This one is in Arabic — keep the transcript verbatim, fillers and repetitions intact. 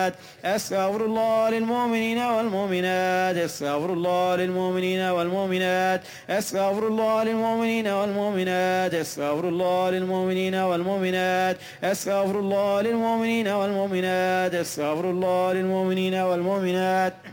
أستغفر الله للمؤمنين والمؤمنات أستغفر الله للمؤمنين والمؤمنات أستغفر الله للمؤمنين والمؤمنات أستغفر الله للمؤمنين والمؤمنات أستغفر الله للمؤمنين والمؤمنات أستغفر الله للمؤمنين والمؤمنات